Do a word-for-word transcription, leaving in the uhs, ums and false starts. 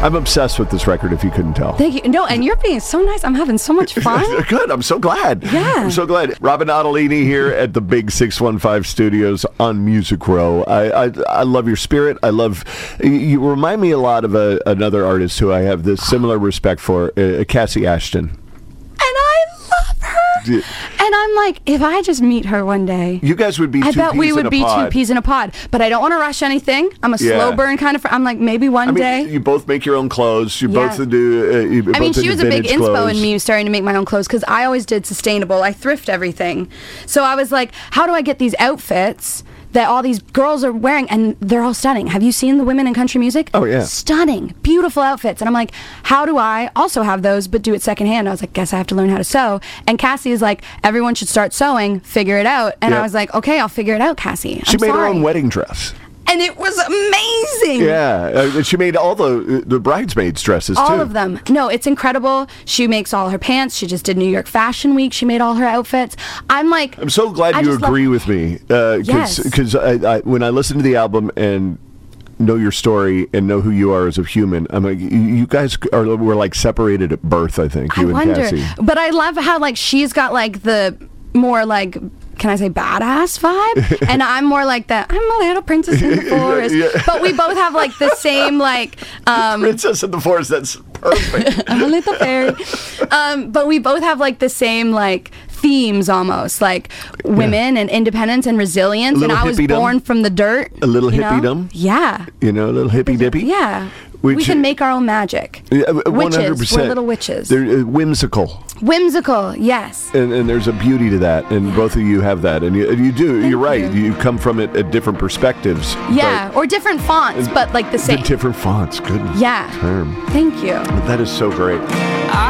I'm obsessed with this record, if you couldn't tell. Thank you. No, and you're being so nice. I'm having so much fun. Good. I'm so glad. Yeah. I'm so glad. Robin Ottolini here at the Big six one five Studios on Music Row. I, I I love your spirit. I love... You remind me a lot of a, another artist who I have this similar respect for, uh, Cassie Ashton. And I'm like, if I just meet her one day, you guys would be I two bet peas we would in a be pod. two peas in a pod. But I don't want to rush anything. I'm a Yeah. slow burn kind of. Fr- I'm like, maybe one I mean, day. you both make your own clothes. You Yeah. both do. Uh, you I mean, both she was a big vintage inspo clothes. in me starting to make my own clothes because I always did sustainable. I thrift everything. So I was like, how do I get these outfits that all these girls are wearing, and they're all stunning. Have you seen the women in country music? Oh, yeah. Stunning, beautiful outfits. And I'm like, how do I also have those but do it secondhand? I was like, guess I have to learn how to sew. And Cassie is like, everyone should start sewing, figure it out. And Yeah. I was like, okay, I'll figure it out, Cassie. She I'm made sorry. her own wedding dress. And it was amazing. Yeah, uh, she made all the the bridesmaids dresses All too. of them. No, it's incredible. She makes all her pants. She just did New York Fashion Week. She made all her outfits. I'm like, I'm so glad I you just love- agree with me because Yes. because I, I, when I listen to the album and know your story and know who you are as a human, I'm like, you, you guys are were like separated at birth. I think you I and wonder. Cassie. But I love how like she's got like the more like, can I say badass vibe? And I'm more like that, I'm a little princess in the forest. Yeah. But we both have like the same like um Princess in the Forest. That's perfect. I'm a little fairy. Um, but we both have like the same like themes almost, like women and independence and resilience. A And little I was hippie-dum. born from the dirt. A little you know? hippie-dum. Yeah. You know, a little hippy dippy. Yeah. Which- we can make our own magic. Yeah, one hundred Witches. percent. We're little witches. They're uh, whimsical. Whimsical, yes. And, and there's a beauty to that, and both of you have that, and you, and you do. You're right. you. You come from it at different perspectives. Yeah, or different fonts, but like the but same. the different fonts. Good Yeah. term. Thank you. That is so great.